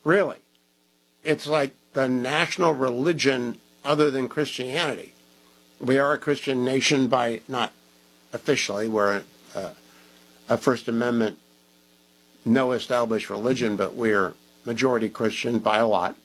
Really. It's like the national religion other than Christianity. We are a Christian nation by, not officially, we're a First Amendment, no established religion, but we're majority Christian by a lot.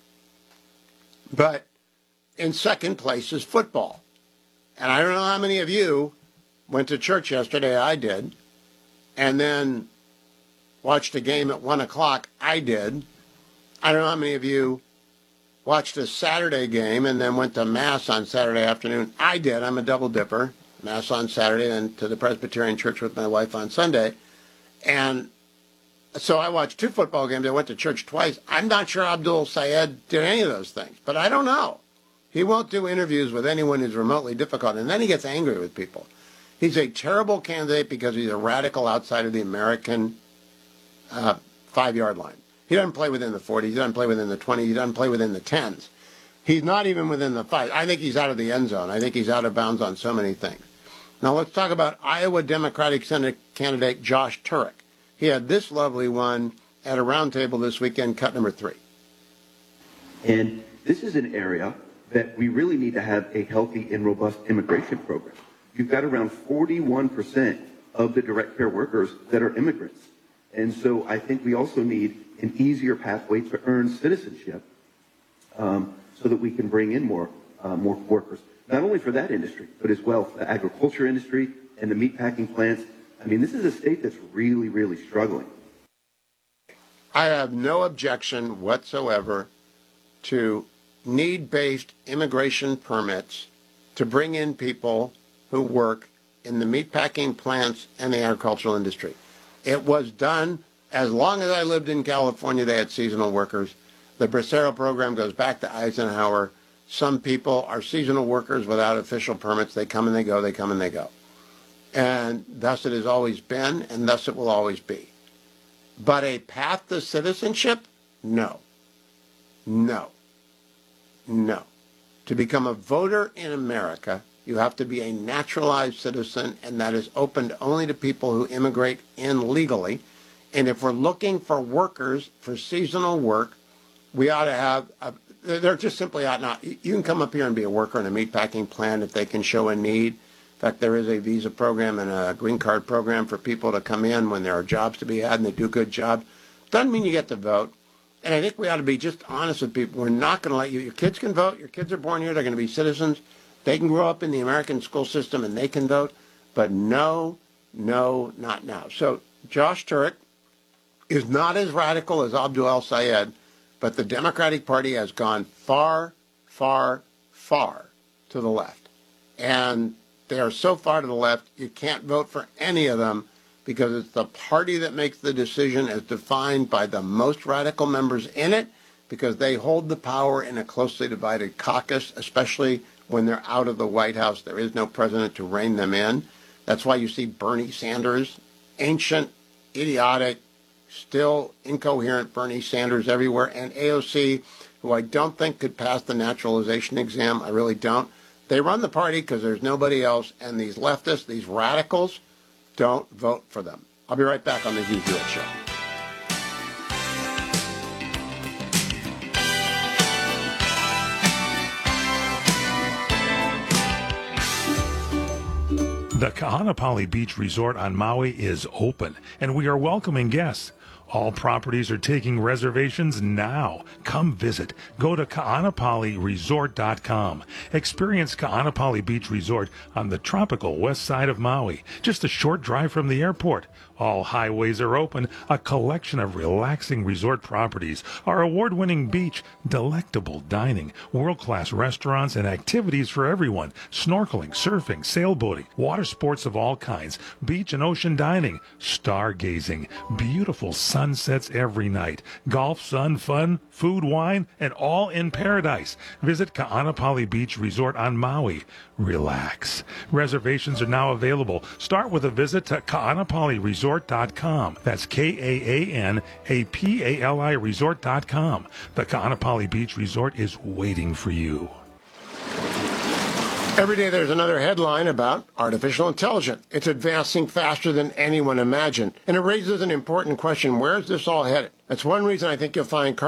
But in second place is football. And I don't know how many of you went to church yesterday. I did. And then watched a game at 1 o'clock. I did. I don't know how many of you watched a Saturday game and then went to Mass on Saturday afternoon. I did. I'm a double dipper. Mass on Saturday and to the Presbyterian Church with my wife on Sunday. And so I watched 2 football games. I went to church twice. I'm not sure Abdul Sayed did any of those things, but I don't know. He won't do interviews with anyone who's remotely difficult, and then he gets angry with people. He's a terrible candidate because he's a radical outside of the American 5-yard line. He doesn't play within the 40s. He doesn't play within the 20s. He doesn't play within the 10s. He's not even within the 5. I think he's out of the end zone. I think he's out of bounds on so many things. Now let's talk about Iowa Democratic Senate candidate Josh Turek. He had this lovely one at a roundtable this weekend, cut number 3. And this is an area that we really need to have a healthy and robust immigration program. You've got around 41% of the direct care workers that are immigrants. And so I think we also need an easier pathway to earn citizenship so that we can bring in more workers, not only for that industry, but as well the agriculture industry and the meatpacking plants. I mean, this is a state that's really, really struggling. I have no objection whatsoever to need-based immigration permits to bring in people who work in the meatpacking plants and the agricultural industry. It was done as long as I lived in California. They had seasonal workers. The Bracero program goes back to Eisenhower. Some people are seasonal workers without official permits. They come and they go, they come and they go. And thus it has always been, and thus it will always be. But a path to citizenship? No. No. No. To become a voter in America, you have to be a naturalized citizen, and that is opened only to people who immigrate in legally. And if we're looking for workers for seasonal work, we ought to have, there just simply ought not. You can come up here and be a worker in a meatpacking plant if they can show a need. In fact, there is a visa program and a green card program for people to come in when there are jobs to be had and they do good jobs. Doesn't mean you get to vote. And I think we ought to be just honest with people. We're not going to let you, your kids can vote. Your kids are born here. They're going to be citizens. They can grow up in the American school system and they can vote. But no, not now. So Josh Turek is not as radical as Abdul El-Sayed, but the Democratic Party has gone far, far, far to the left. And they are so far to the left, you can't vote for any of them because it's the party that makes the decision as defined by the most radical members in it, because they hold the power in a closely divided caucus, especially when they're out of the White House. There is no president to rein them in. That's why you see Bernie Sanders, ancient, idiotic, still incoherent Bernie Sanders everywhere, and AOC, who I don't think could pass the naturalization exam. I really don't. They run the party because there's nobody else, and these leftists, these radicals, don't vote for them. I'll be right back on the Hugh Hewitt Show. The Kahanapali Beach Resort on Maui is open, and we are welcoming guests. All properties are taking reservations now. Come visit. Go to kahanapaliresort.com. Experience Kahanapali Beach Resort on the tropical west side of Maui, just a short drive from the airport. All highways are open, a collection of relaxing resort properties, our award-winning beach, delectable dining, world-class restaurants, and activities for everyone, snorkeling, surfing, sailboating, water sports of all kinds, beach and ocean dining, stargazing, beautiful sunsets every night, golf, sun, fun, food, wine, and all in paradise. Visit Kahanapali Beach Resort on Maui. Relax. Reservations are now available. Start with a visit to kahanapaliresort.com. That's Kaanapali resort.com. The Kahanapali Beach Resort is waiting for you. Every day there's another headline about artificial intelligence. It's advancing faster than anyone imagined. And it raises an important question. Where is this all headed? That's one reason I think you'll find